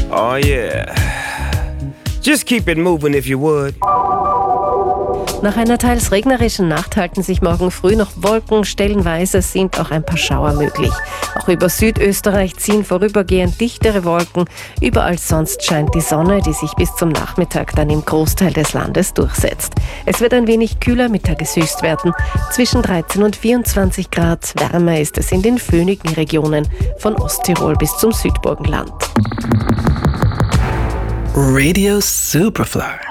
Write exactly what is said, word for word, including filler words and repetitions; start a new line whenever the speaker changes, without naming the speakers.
Oh yeah. Just keep it moving if you would.
Nach einer teils regnerischen Nacht halten sich morgen früh noch Wolken, stellenweise sind auch ein paar Schauer möglich. Auch über Südösterreich ziehen vorübergehend dichtere Wolken. Überall sonst scheint die Sonne, die sich bis zum Nachmittag dann im Großteil des Landes durchsetzt. Es wird ein wenig kühler mit Tageshöchstwerten. Zwischen dreizehn und vierundzwanzig Grad. Wärmer ist es in den föhnigen Regionen von Osttirol bis zum Südburgenland.
Radio Superfly.